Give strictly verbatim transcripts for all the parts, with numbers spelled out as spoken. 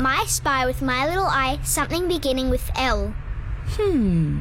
My spy with my little eye, something beginning with L. Hmm.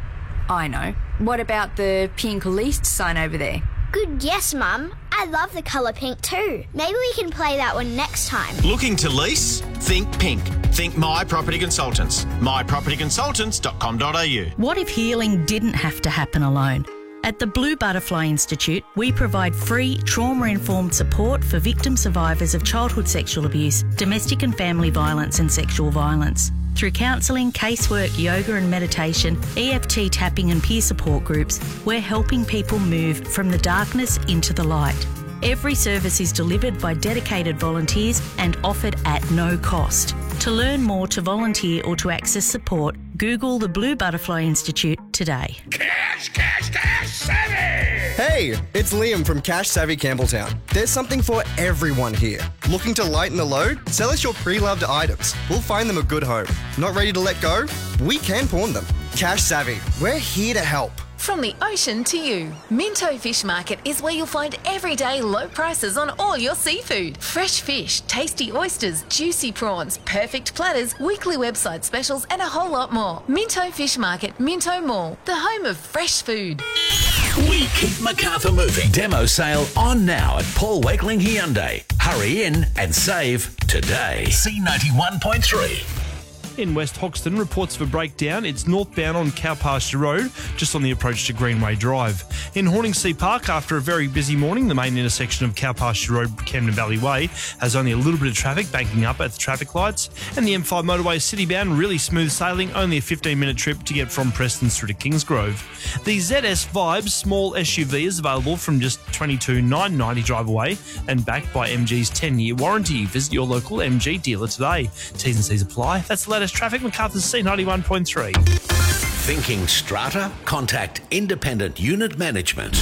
I know. What about the pink leased sign over there? Good guess, Mum. I love the colour pink too. Maybe we can play that one next time. Looking to lease? Think pink. Think My Property Consultants. my property consultants dot com dot a u. What if healing didn't have to happen alone? At the Blue Butterfly Institute, we provide free trauma-informed support for victim survivors of childhood sexual abuse, domestic and family violence and sexual violence. Through counselling, casework, yoga and meditation, E F T tapping and peer support groups, we're helping people move from the darkness into the light. Every service is delivered by dedicated volunteers and offered at no cost. To learn more, to volunteer or to access support, Google the Blue Butterfly Institute today. Cash, cash, cash savvy! Hey, it's Liam from Cash Savvy Campbelltown. There's something for everyone here. Looking to lighten the load? Sell us your pre-loved items. We'll find them a good home. Not ready to let go? We can pawn them. Cash Savvy, we're here to help. From the ocean to you, Minto Fish Market is where you'll find everyday low prices on all your seafood. Fresh fish, tasty oysters, juicy prawns, perfect platters, weekly website specials and a whole lot more. Minto Fish Market, Minto Mall, the home of fresh food. We keep Macarthur moving. Demo sale on now at Paul Wakeling Hyundai. Hurry in and save today. C ninety-one point three. In West Hoxton, reports of a breakdown. It's northbound on Cow Pasture Road, just on the approach to Greenway Drive. In Horningsea Park, after a very busy morning, the main intersection of Cow Pasture Road, Camden Valley Way, has only a little bit of traffic banking up at the traffic lights. And the M five motorway city-bound, really smooth sailing, only a fifteen-minute trip to get from Prestons through to Kingsgrove. The Z S Vibes small S U V is available from just twenty-two thousand nine hundred ninety drive away and backed by M G's ten-year warranty. Visit your local M G dealer today. T's and C's apply. That's the latest traffic. Macarthur's C ninety-one point three. Thinking strata? Contact Independent Unit Management.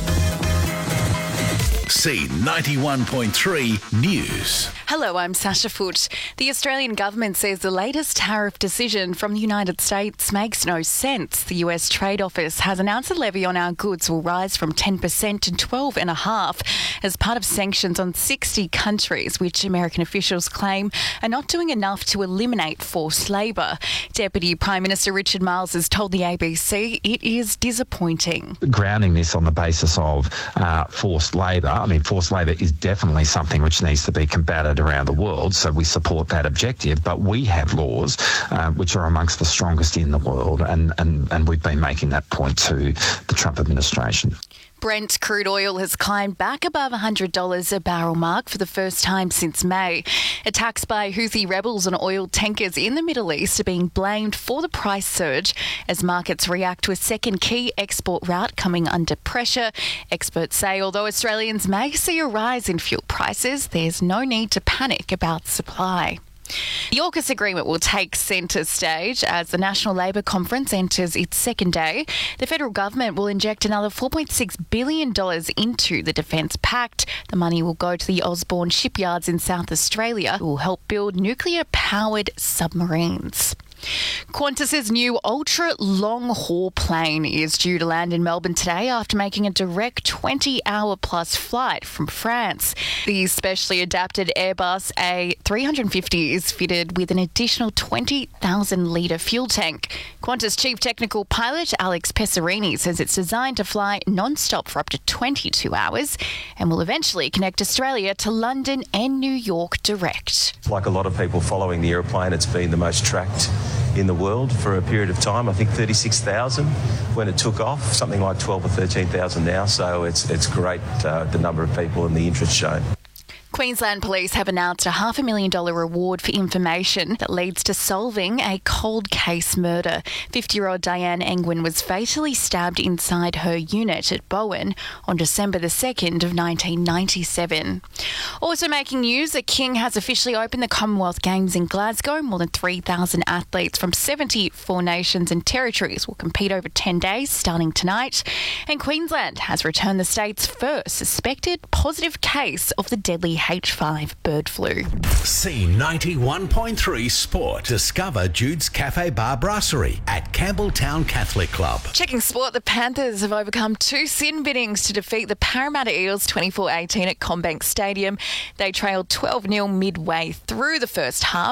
C ninety-one point three News. Hello, I'm Sasha Foote. The Australian government says the latest tariff decision from the United States makes no sense. The U S Trade Office has announced the levy on our goods will rise from ten percent to twelve point five percent as part of sanctions on sixty countries, which American officials claim are not doing enough to eliminate forced labour. Deputy Prime Minister Richard Marles has told the A B C it is disappointing. Grounding this on the basis of uh, forced labour, I mean, forced labour is definitely something which needs to be combated around the world, so we support that objective, but we have laws uh, which are amongst the strongest in the world, and, and, and we've been making that point to the Trump administration. Brent crude oil has climbed back above one hundred dollars a barrel mark for the first time since May. Attacks by Houthi rebels on oil tankers in the Middle East are being blamed for the price surge as markets react to a second key export route coming under pressure. Experts say although Australians may see a rise in fuel prices, there's no need to panic about supply. The AUKUS agreement will take centre stage as the National Labor Conference enters its second day. The federal government will inject another four point six billion dollars into the Defence Pact. The money will go to the Osborne shipyards in South Australia, who will help build nuclear-powered submarines. Qantas's new ultra-long-haul plane is due to land in Melbourne today after making a direct twenty-hour-plus flight from France. The specially adapted Airbus A three fifty is fitted with an additional twenty thousand litre fuel tank. Qantas chief technical pilot Alex Pesarini says it's designed to fly non-stop for up to twenty-two hours and will eventually connect Australia to London and New York direct. Like a lot of people following the aeroplane, it's been the most tracked in the world for a period of time. I think thirty-six thousand when it took off, something like twelve or thirteen thousand now. So it's it's great, uh, the number of people and the interest shown. Queensland Police have announced a half a million dollar reward for information that leads to solving a cold case murder. fifty-year-old Diane Engwin was fatally stabbed inside her unit at Bowen on December the second of nineteen ninety-seven. Also making news, the King has officially opened the Commonwealth Games in Glasgow. More than three thousand athletes from seventy-four nations and territories will compete over ten days starting tonight. And Queensland has returned the state's first suspected positive case of the deadly H five bird flu. C ninety-one point three Sport. Discover Jude's Cafe Bar Brasserie at Campbelltown Catholic Club. Checking sport, the Panthers have overcome two sin biddings to defeat the Parramatta Eels twenty-four eighteen at CommBank Stadium. They trailed twelve nil midway through the first half.